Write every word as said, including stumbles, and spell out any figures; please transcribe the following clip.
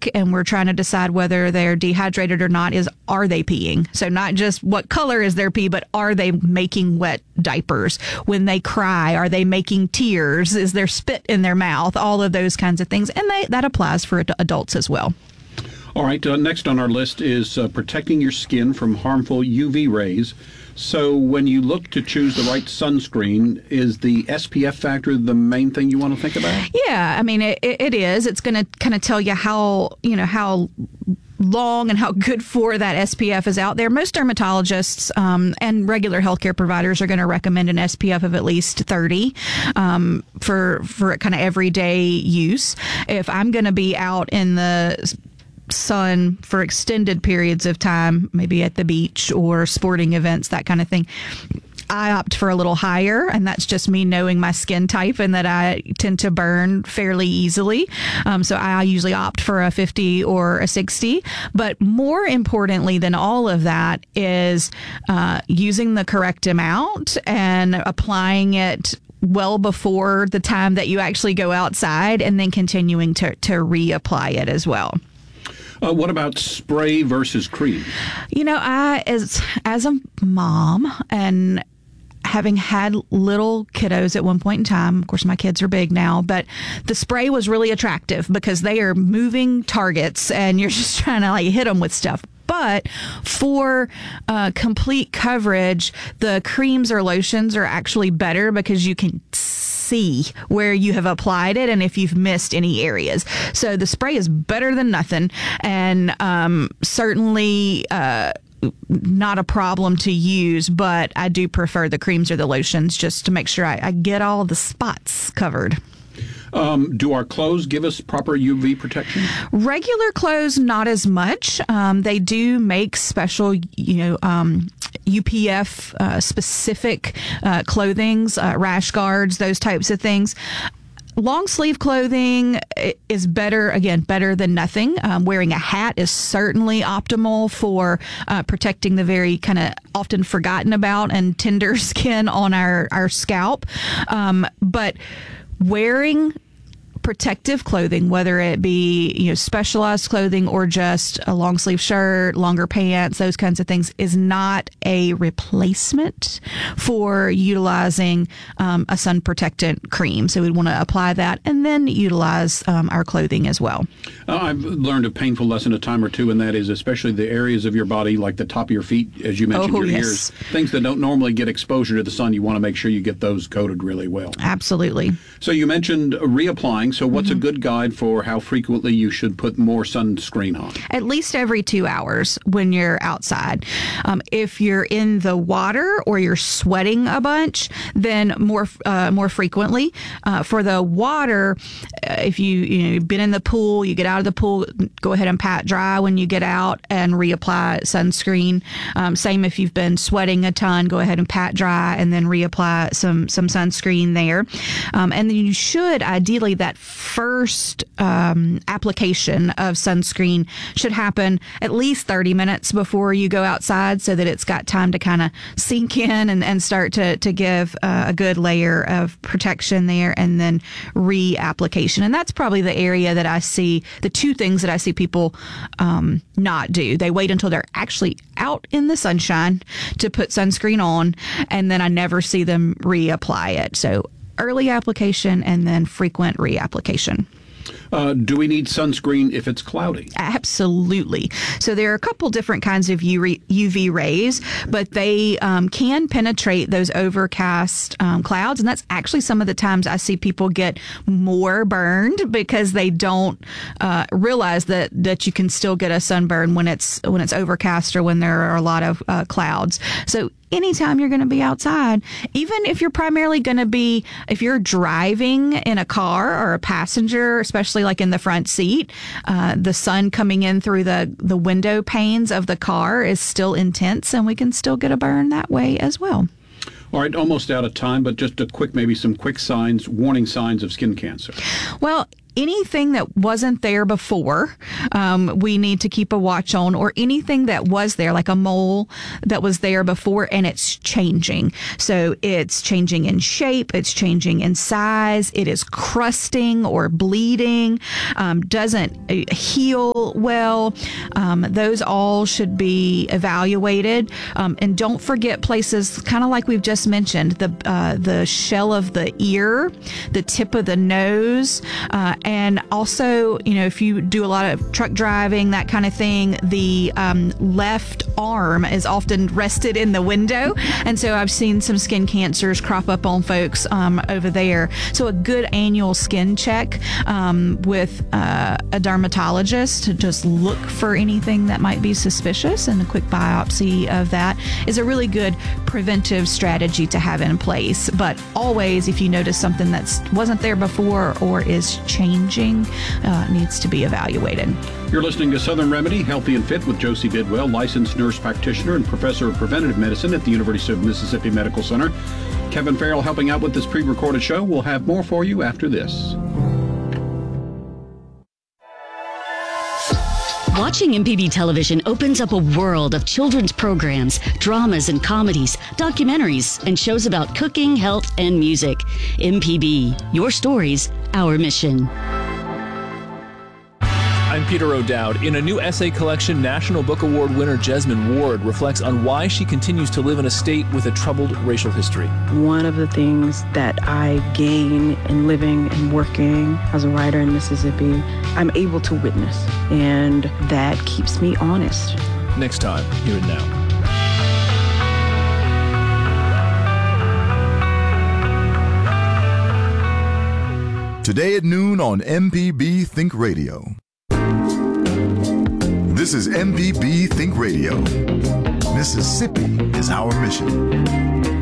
sick and we're trying to decide whether they're dehydrated or not is, are they peeing? So not just what color is their pee, but are they making wet diapers? When they cry, are they making tears? Is there spit in their mouth? All of those kinds of things. And they, that applies for ad- adults as well. All right, uh, next on our list is uh, protecting your skin from harmful U V rays. So when you look to choose the right sunscreen, is the S P F factor the main thing you want to think about? Yeah, I mean, it, it is. It's going to kind of tell you how, you know, how long and how good for that S P F is out there. Most dermatologists um, and regular healthcare providers are going to recommend an S P F of at least thirty um, for, for kind of everyday use. If I'm going to be out in the sun for extended periods of time, maybe at the beach or sporting events, that kind of thing, I opt for a little higher, and that's just me knowing my skin type and that I tend to burn fairly easily. Um, so I usually opt for a fifty or a sixty. But more importantly than all of that is uh, using the correct amount and applying it well before the time that you actually go outside, and then continuing to, to reapply it as well. Uh, what about spray versus cream? You know, I as as a mom and having had little kiddos at one point in time, of course my kids are big now, but the spray was really attractive because they are moving targets and you're just trying to like hit them with stuff. But for uh, complete coverage, the creams or lotions are actually better because you can see where you have applied it and if you've missed any areas. So the spray is better than nothing, and um, certainly uh, not a problem to use, but I do prefer the creams or the lotions just to make sure I, I get all the spots covered. Um, do our clothes give us proper U V protection? Regular clothes, not as much. Um, they do make special, you know, um, U P F uh, specific uh, clothings, uh, rash guards, those types of things. Long sleeve clothing is better, again, better than nothing. Um, wearing a hat is certainly optimal for uh, protecting the very kind of often forgotten about and tender skin on our, our scalp. Um, but wearing protective clothing, whether it be, you know, specialized clothing or just a long sleeve shirt, longer pants, those kinds of things, is not a replacement for utilizing um, a sun protectant cream. So we'd want to apply that and then utilize um, our clothing as well. Uh, I've learned a painful lesson a time or two, and that is especially the areas of your body, like the top of your feet, as you mentioned, oh, your yes. ears, things that don't normally get exposure to the sun. You want to make sure you get those coated really well. Absolutely. So you mentioned reapplying. So what's mm-hmm. a good guide for how frequently you should put more sunscreen on? At least every two hours when you're outside. Um, if you're in the water or you're sweating a bunch, then more uh, more frequently. Uh, for the water, uh, if you, you know, you've been in the pool, you get out of the pool, go ahead and pat dry when you get out and reapply sunscreen. Um, same if you've been sweating a ton, go ahead and pat dry and then reapply some, some sunscreen there. Um, and then you should, ideally, that first um, application of sunscreen should happen at least thirty minutes before you go outside so that it's got time to kind of sink in and, and start to, to give uh, a good layer of protection there, and then reapplication. And that's probably the area that I see, the two things that I see people um, not do. They wait until they're actually out in the sunshine to put sunscreen on, and then I never see them reapply it. So early application and then frequent reapplication. Uh, do we need sunscreen if it's cloudy? Absolutely. So there are a couple different kinds of U V rays, but they um, can penetrate those overcast um, clouds. And that's actually some of the times I see people get more burned because they don't uh, realize that, that you can still get a sunburn when it's when it's overcast or when there are a lot of uh, clouds. So anytime you're going to be outside, even if you're primarily going to be, if you're driving in a car or a passenger, especially like in the front seat, uh, the sun coming in through the, the window panes of the car is still intense, and we can still get a burn that way as well. All right, almost out of time, but just a quick, maybe some quick signs, warning signs of skin cancer. Well, anything that wasn't there before, um, we need to keep a watch on, or anything that was there, like a mole that was there before and it's changing. So it's changing in shape, it's changing in size, it is crusting or bleeding, um, doesn't heal well. Um, those all should be evaluated. Um, and don't forget places, kind of like we've just mentioned, the uh, the shell of the ear, the tip of the nose, uh, and also, you know, if you do a lot of truck driving, that kind of thing, the um, left arm is often rested in the window. And so I've seen some skin cancers crop up on folks um, over there. So a good annual skin check um, with uh, a dermatologist to just look for anything that might be suspicious, and a quick biopsy of that is a really good preventive strategy to have in place. But always, if you notice something that wasn't there before or is changing, uh, needs to be evaluated. You're listening to Southern Remedy, Healthy and Fit with Josie Bidwell, licensed nurse practitioner and professor of preventive medicine at the University of Mississippi Medical Center. Kevin Farrell helping out with this pre-recorded show. We'll have more for you after this. Watching M P B television opens up a world of children's programs, dramas and comedies, documentaries, and shows about cooking, health, and music. M P B, your stories, our mission. I'm Peter O'Dowd. In a new essay collection, National Book Award winner Jesmyn Ward reflects on why she continues to live in a state with a troubled racial history. One of the things that I gain in living and working as a writer in Mississippi, I'm able to witness, and that keeps me honest. Next time, here and now. Today at noon on M P B Think Radio. This is M P B Think Radio. Mississippi is our mission.